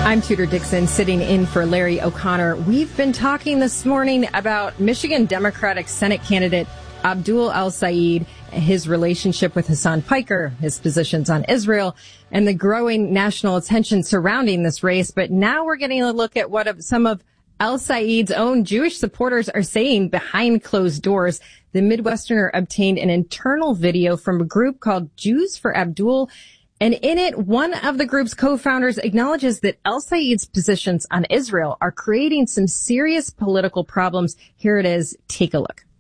I'm Tudor Dixon, sitting in for Larry O'Connor. We've been talking this morning about Michigan Democratic Senate candidate Abdul El-Sayed, his relationship with Hasan Piker, his positions on Israel, and the growing national attention surrounding this race. But now we're getting a look at what some of El-Sayed's own Jewish supporters are saying behind closed doors. The Midwesterner obtained an internal video from a group called Jews for Abdul, and in it, one of the group's co-founders acknowledges that El-Sayed's positions on Israel are creating some serious political problems. Here it is. Take a look.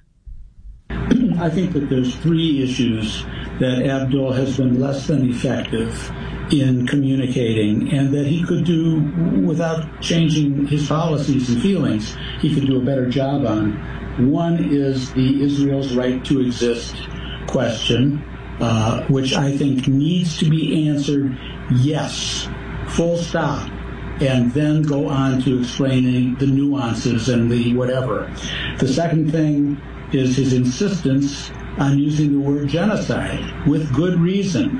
I think that there's three issues that Abdul has been less than effective in communicating, and that he could do without changing his policies and feelings. He could do a better job on. One is the Israel's right to exist question, which I think needs to be answered yes, full stop, and then go on to explaining the nuances and the whatever. The second thing is his insistence on using the word genocide with good reason.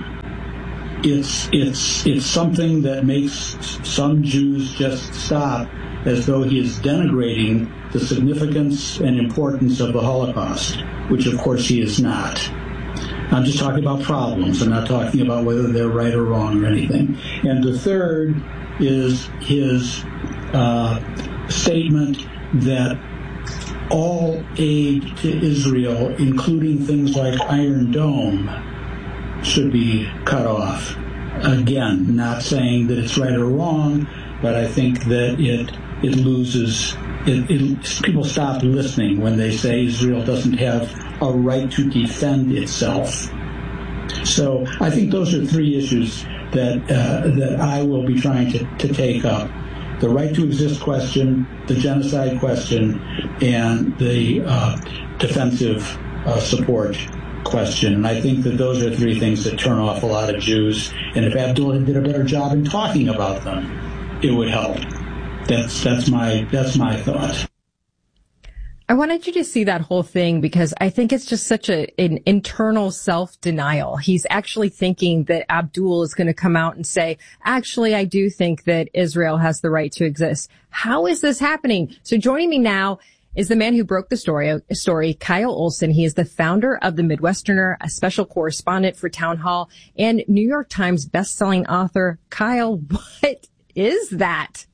It's something that makes some Jews just stop, as though he is denigrating the significance and importance of the Holocaust, which of course he is not. I'm just talking about problems. I'm not talking about whether they're right or wrong or anything. And the third is his statement that all aid to Israel, including things like Iron Dome, should be cut off. Again, not saying that it's right or wrong, but I think that it loses. People stop listening when they say Israel doesn't have a right to defend itself. So I think those are three issues that I will be trying to take up: the right to exist question, the genocide question, and the defensive support question. And I think that those are three things that turn off a lot of Jews. And if Abdul did a better job in talking about them, it would help. That's my thought. I wanted you to see that whole thing because I think it's just such an internal self-denial. He's actually thinking that Abdul is going to come out and say, actually, I do think that Israel has the right to exist. How is this happening? So joining me now is the man who broke the story, Kyle Olson. He is the founder of the Midwesterner, a special correspondent for Town Hall, and New York Times bestselling author. Kyle, what is that?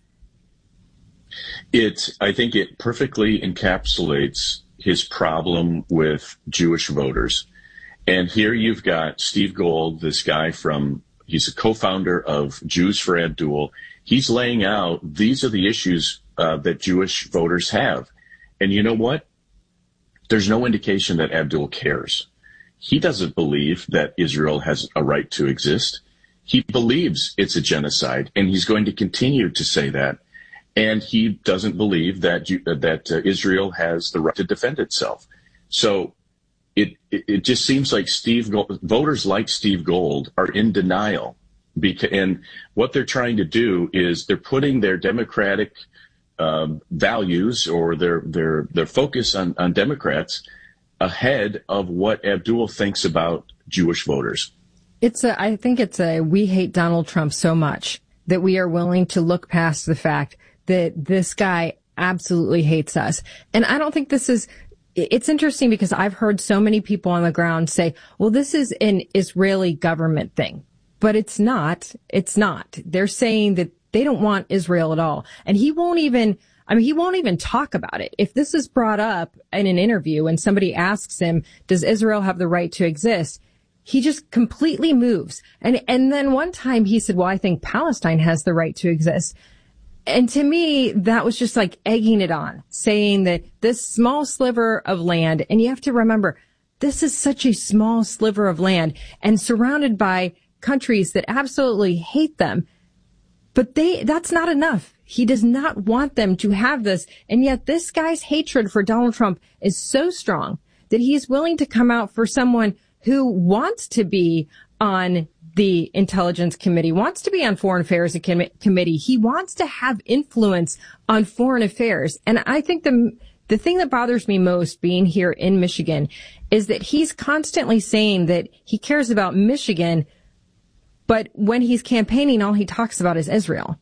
I think it perfectly encapsulates his problem with Jewish voters. And here you've got Steve Gold, this guy he's a co-founder of Jews for Abdul. He's laying out, these are the issues that Jewish voters have. And you know what? There's no indication that Abdul cares. He doesn't believe that Israel has a right to exist. He believes it's a genocide, and he's going to continue to say that. And he doesn't believe that Israel has the right to defend itself. So it just seems like voters like Steve Gold are in denial, and what they're trying to do is they're putting their democratic values or their focus on Democrats ahead of what Abdul thinks about Jewish voters. I think we hate Donald Trump so much that we are willing to look past the fact that this guy absolutely hates us. And I don't think it's interesting because I've heard so many people on the ground say, well, this is an Israeli government thing. But it's not. It's not. They're saying that they don't want Israel at all. And he won't even talk about it. If this is brought up in an interview and somebody asks him, does Israel have the right to exist? He just completely moves. And then one time he said, well, I think Palestine has the right to exist. And to me, that was just like egging it on, saying that this small sliver of land, and you have to remember, this is such a small sliver of land and surrounded by countries that absolutely hate them. But that's not enough. He does not want them to have this. And yet this guy's hatred for Donald Trump is so strong that he is willing to come out for someone who wants to be on the Intelligence Committee, wants to be on Foreign Affairs Committee. He wants to have influence on foreign affairs. And I think the thing that bothers me most being here in Michigan is that he's constantly saying that he cares about Michigan, But when he's campaigning, all he talks about is Israel.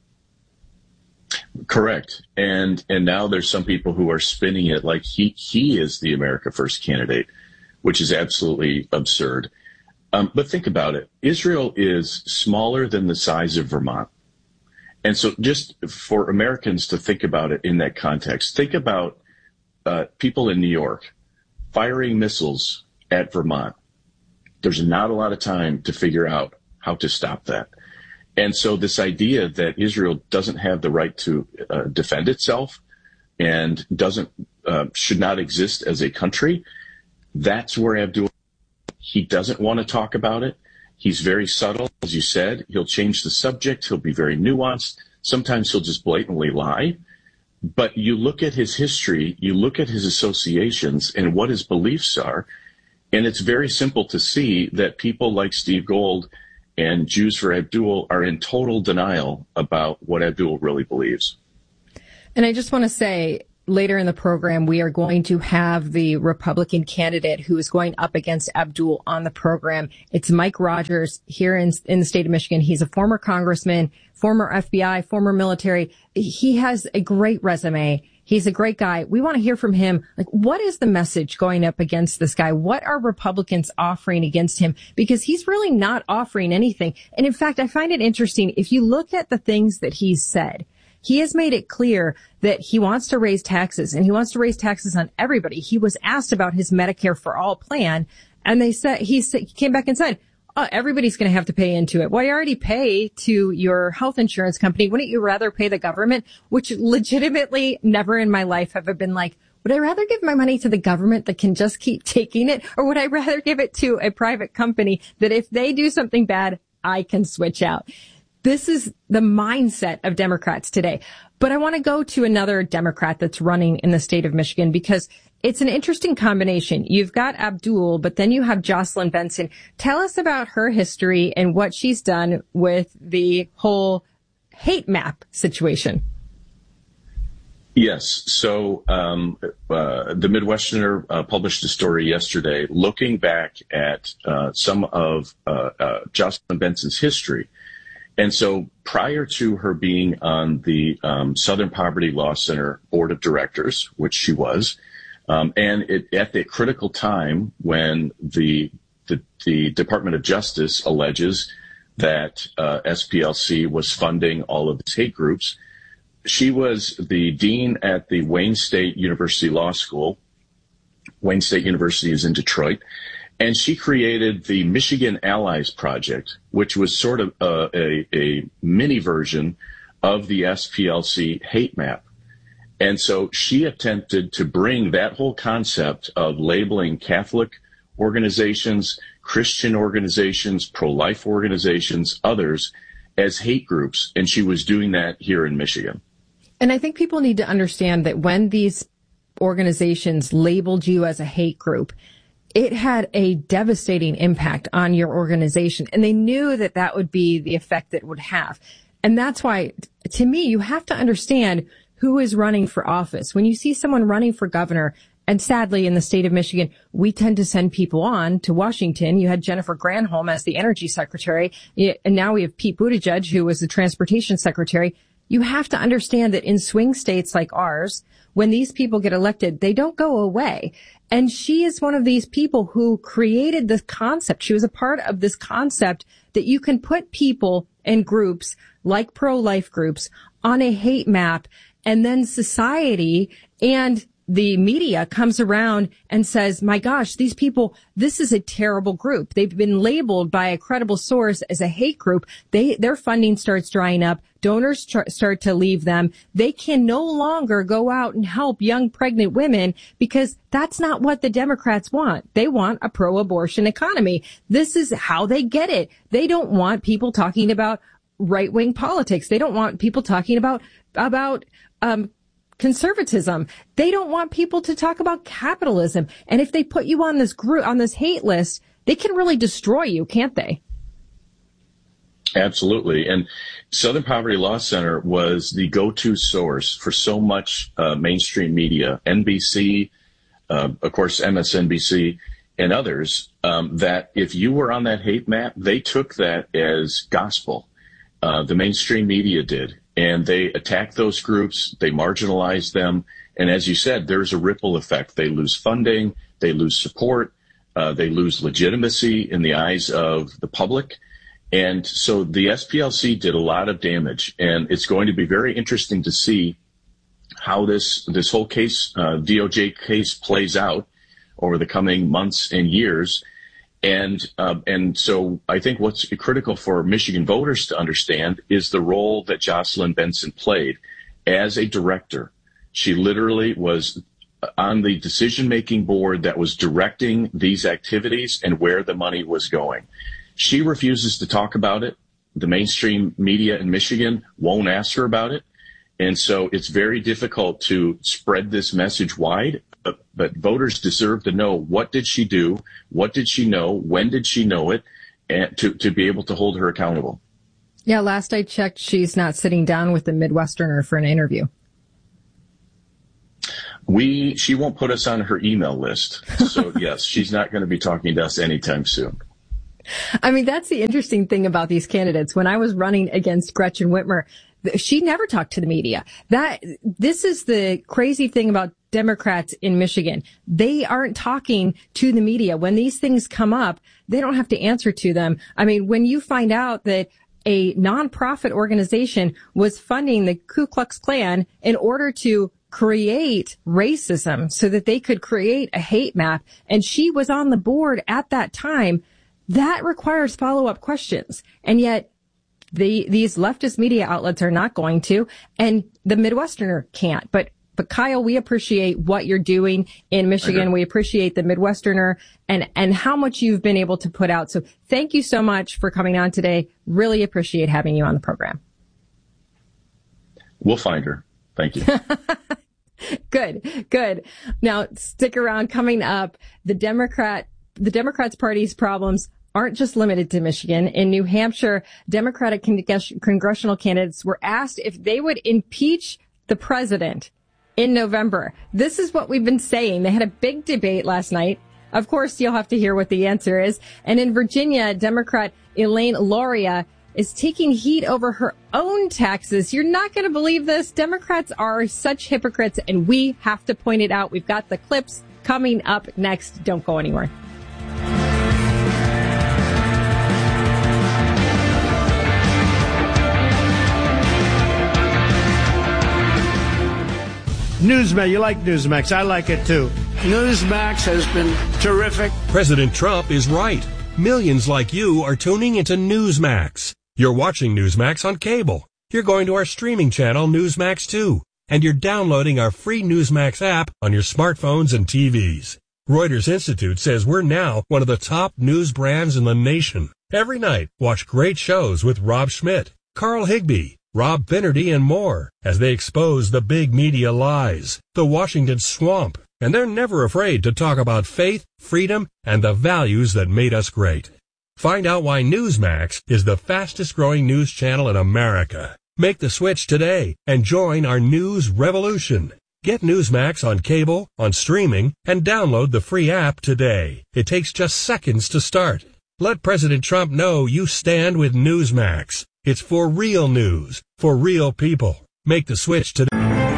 Correct. And now there's some people who are spinning it like he is the America First candidate, which is absolutely absurd. But think about it. Israel is smaller than the size of Vermont. And so just for Americans to think about it in that context, think about people in New York firing missiles at Vermont. There's not a lot of time to figure out how to stop that. And so this idea that Israel doesn't have the right to defend itself and should not exist as a country, that's where Abdul, he doesn't want to talk about it. He's very subtle, as you said. He'll change the subject. He'll be very nuanced. Sometimes he'll just blatantly lie. But you look at his history, you look at his associations and what his beliefs are, and it's very simple to see that people like Steve Gold and Jews for Abdul are in total denial about what Abdul really believes. And I just want to say, later in the program, we are going to have the Republican candidate who is going up against Abdul on the program. It's Mike Rogers here in the state of Michigan. He's a former congressman, former FBI, former military. He has a great resume. He's a great guy. We want to hear from him. Like, what is the message going up against this guy? What are Republicans offering against him? Because he's really not offering anything. And in fact, I find it interesting. If you look at the things that he's said, he has made it clear that he wants to raise taxes, and he wants to raise taxes on everybody. He was asked about his Medicare for All plan, and he came back and said, everybody's going to have to pay into it. Well, you already pay to your health insurance company. Wouldn't you rather pay the government? Which legitimately never in my life have I been like, would I rather give my money to the government that can just keep taking it? Or would I rather give it to a private company that if they do something bad, I can switch out? This is the mindset of Democrats today. But I want to go to another Democrat that's running in the state of Michigan because it's an interesting combination. You've got Abdul, but then you have Jocelyn Benson. Tell us about her history and what she's done with the whole hate map situation. Yes. So the Midwesterner published a story yesterday looking back at some of Jocelyn Benson's history. And so prior to her being on the Southern Poverty Law Center Board of Directors, which she was, at the critical time when the Department of Justice alleges that SPLC was funding all of these hate groups, she was the dean at the Wayne State University Law School. Wayne State University is in Detroit. And she created the Michigan Allies Project, which was sort of a mini version of the SPLC hate map. And so she attempted to bring that whole concept of labeling Catholic organizations, Christian organizations, pro-life organizations, others as hate groups. And she was doing that here in Michigan. And I think people need to understand that when these organizations labeled you as a hate group, it had a devastating impact on your organization. And they knew that that would be the effect that it would have. And that's why, to me, you have to understand who is running for office. When you see someone running for governor, and sadly in the state of Michigan, we tend to send people on to Washington. You had Jennifer Granholm as the energy secretary, and now we have Pete Buttigieg, who was the transportation secretary. You have to understand that in swing states like ours, when these people get elected, they don't go away. And she is one of these people who created this concept. She was a part of this concept that you can put people and groups like pro-life groups on a hate map, and then society and the media comes around and says, my gosh, these people, this is a terrible group. They've been labeled by a credible source as a hate group. Their funding starts drying up. Donors start to leave them. They can no longer go out and help young pregnant women because that's not what the Democrats want. They want a pro-abortion economy. This is how they get it. They don't want people talking about right-wing politics. They don't want people talking about conservatism. They don't want people to talk about capitalism. And if they put you on this group, on this hate list, they can really destroy you, can't they? Absolutely. And Southern Poverty Law Center was the go-to source for so much mainstream media, NBC, of course, MSNBC, and others, that if you were on that hate map, they took that as gospel. The mainstream media did. And they attack those groups. They marginalize them. And as you said, there's a ripple effect. They lose funding. They lose support. They lose legitimacy in the eyes of the public. And so the SPLC did a lot of damage. And it's going to be very interesting to see how this whole case, DOJ case, plays out over the coming months and years. And so I think what's critical for Michigan voters to understand is the role that Jocelyn Benson played as a director. She literally was on the decision-making board that was directing these activities and where the money was going. She refuses to talk about it. The mainstream media in Michigan won't ask her about it. And so it's very difficult to spread this message wide. But voters deserve to know, what did she do? What did she know? When did she know it? And to be able to hold her accountable. Yeah, last I checked, she's not sitting down with the Midwesterner for an interview. She won't put us on her email list. So, yes, she's not going to be talking to us anytime soon. I mean, that's the interesting thing about these candidates. When I was running against Gretchen Whitmer, she never talked to the media. This is the crazy thing about Democrats in Michigan. They aren't talking to the media. When these things come up, they don't have to answer to them. I mean, when you find out that a nonprofit organization was funding the Ku Klux Klan in order to create racism so that they could create a hate map, and she was on the board at that time, that requires follow-up questions. And yet these leftist media outlets are not going to, and the Midwesterner can't. But Kyle, we appreciate what you're doing in Michigan. We appreciate the Midwesterner and how much you've been able to put out. So thank you so much for coming on today. Really appreciate having you on the program. We'll find her. Thank you. Good. Now stick around. Coming up, the Democrats Party's problems aren't just limited to Michigan. In New Hampshire, Democratic congressional candidates were asked if they would impeach the president in November. This is what we've been saying. They had a big debate last night. Of course, you'll have to hear what the answer is. And in Virginia, Democrat Elaine Luria is taking heat over her own taxes. You're not going to believe this. Democrats are such hypocrites, and we have to point it out. We've got the clips coming up next. Don't go anywhere. Newsmax, you like Newsmax. I like it too. Newsmax has been terrific. President Trump is right. Millions like you are tuning into Newsmax. You're watching Newsmax on cable. You're going to our streaming channel, Newsmax 2. And you're downloading our free Newsmax app on your smartphones and TVs. Reuters Institute says we're now one of the top news brands in the nation. Every night, watch great shows with Rob Schmidt, Carl Higbie, Rob Finnerty, and more as they expose the big media lies, the Washington swamp, and they're never afraid to talk about faith, freedom, and the values that made us great. Find out why Newsmax is the fastest growing news channel in America. Make the switch today and join our news revolution. Get Newsmax on cable, on streaming, and download the free app today. It takes just seconds to start. Let President Trump know you stand with Newsmax. It's for real news, for real people. Make the switch today.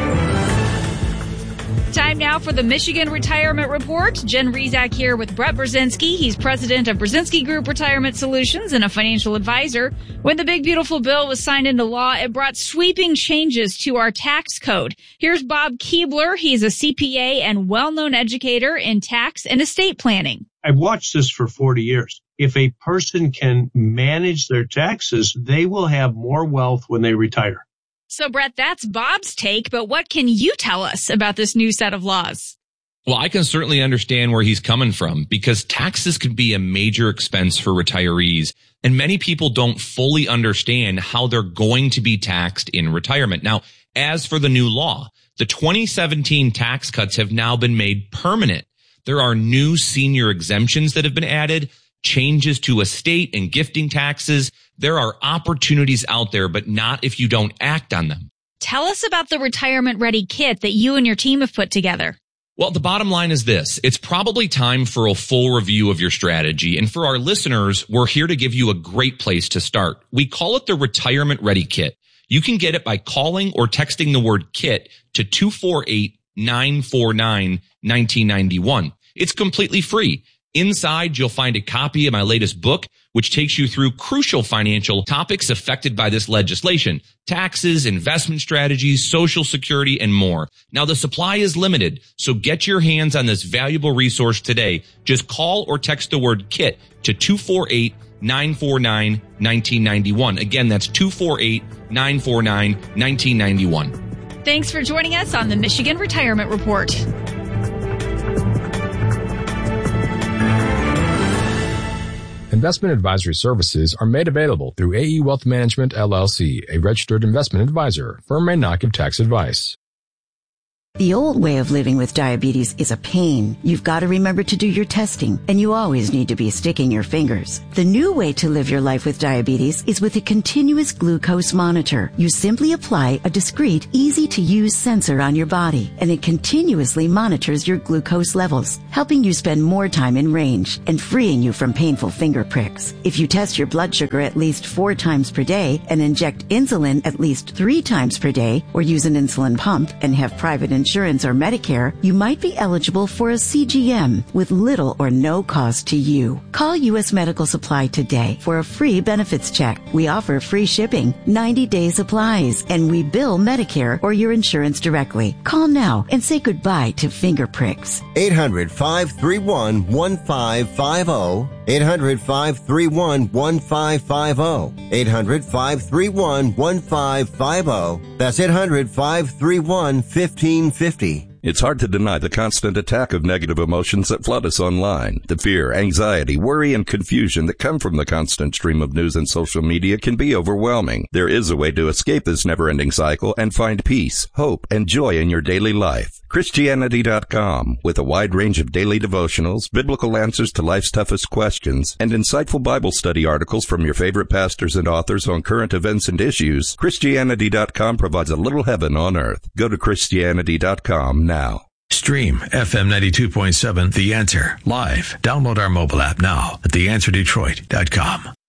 Time now for the Michigan Retirement Report. Jen Rezac here with Brett Brzezinski. He's president of Brzezinski Group Retirement Solutions and a financial advisor. When the big, beautiful bill was signed into law, it brought sweeping changes to our tax code. Here's Bob Keebler. He's a CPA and well-known educator in tax and estate planning. I've watched this for 40 years. If a person can manage their taxes, they will have more wealth when they retire. So, Brett, that's Bob's take, but what can you tell us about this new set of laws? Well, I can certainly understand where he's coming from because taxes can be a major expense for retirees, and many people don't fully understand how they're going to be taxed in retirement. Now, as for the new law, the 2017 tax cuts have now been made permanent. There are new senior exemptions that have been added, changes to estate and gifting taxes. There are opportunities out there, but not if you don't act on them. Tell us about the Retirement Ready Kit that you and your team have put together. Well, the bottom line is this. It's probably time for a full review of your strategy. And for our listeners, we're here to give you a great place to start. We call it the Retirement Ready Kit. You can get it by calling or texting the word KIT to 248-949-1991. It's completely free. Inside, you'll find a copy of my latest book, which takes you through crucial financial topics affected by this legislation: taxes, investment strategies, Social Security, and more. Now, the supply is limited, so get your hands on this valuable resource today. Just call or text the word KIT to 248-949-1991. Again, that's 248-949-1991. Thanks for joining us on the Michigan Retirement Report. Investment advisory services are made available through AE Wealth Management, LLC, a registered investment advisor. Firm may not give tax advice. The old way of living with diabetes is a pain. You've got to remember to do your testing, and you always need to be sticking your fingers. The new way to live your life with diabetes is with a continuous glucose monitor. You simply apply a discreet, easy-to-use sensor on your body, and it continuously monitors your glucose levels, helping you spend more time in range and freeing you from painful finger pricks. If you test your blood sugar at least 4 times per day and inject insulin at least 3 times per day, or use an insulin pump and have private insurance or Medicare, you might be eligible for a CGM with little or no cost to you. Call U.S. Medical Supply today for a free benefits check. We offer free shipping, 90-day supplies, and we bill Medicare or your insurance directly. Call now and say goodbye to finger pricks. 800-531-1550. 800-531-1550. 800-531-1550. That's 800-531-1550. It's hard to deny the constant attack of negative emotions that flood us online. The fear, anxiety, worry, and confusion that come from the constant stream of news and social media can be overwhelming. There is a way to escape this never-ending cycle and find peace, hope, and joy in your daily life. Christianity.com, with a wide range of daily devotionals, biblical answers to life's toughest questions, and insightful Bible study articles from your favorite pastors and authors on current events and issues, Christianity.com provides a little heaven on earth. Go to Christianity.com now. Stream FM 92.7 The Answer live. Download our mobile app now at theanswerdetroit.com.